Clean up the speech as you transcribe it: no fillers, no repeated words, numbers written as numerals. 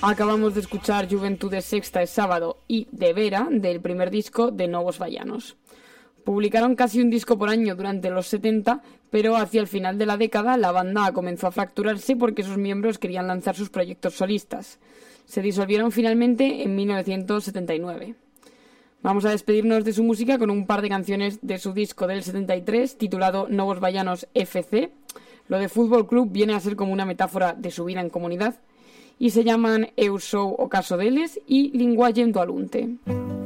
Acabamos de escuchar Juventudes Sexta es Sábado y De Vera, del primer disco de Novos Vallanos. Publicaron casi un disco por año durante los 70, pero hacia el final de la década la banda comenzó a fracturarse porque sus miembros querían lanzar sus proyectos solistas. Se disolvieron finalmente en 1979. Vamos a despedirnos de su música con un par de canciones de su disco del 73, titulado Novos Vallanos FC. Lo de Fútbol Club viene a ser como una metáfora de su vida en comunidad, y se llaman Eu sou o caso deles y Linguaggem do Alunte.